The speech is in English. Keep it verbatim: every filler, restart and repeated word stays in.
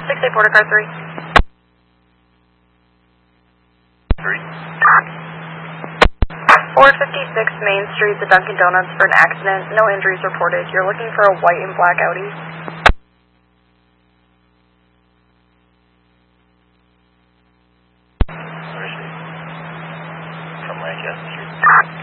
six eight Border Car three. Three. four fifty-six Main Street, the Dunkin' Donuts for an accident. No injuries reported. You're looking for a white and black Audi. Where is she? From Lancaster Street.